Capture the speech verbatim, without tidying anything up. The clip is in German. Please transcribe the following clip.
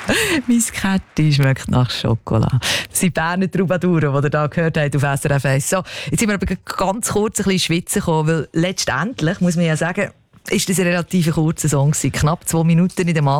Mein Kätti schmeckt nach Schokolade. Das sind Berner Troubadours, die ihr hier gehört habt auf S R F eins. So, jetzt sind wir aber ganz kurz ein bisschen ins Schwitzen gekommen, weil letztendlich, muss man ja sagen, ist das ein relativ kurzer Song gewesen. Knapp zwei Minuten in dem